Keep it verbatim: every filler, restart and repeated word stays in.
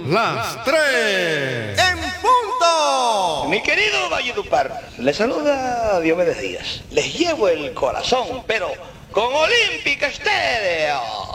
las tres. ¡En punto! Mi querido Valledupar, les saluda Diomedes Díaz. Les llevo el corazón, pero con Olímpica Estéreo.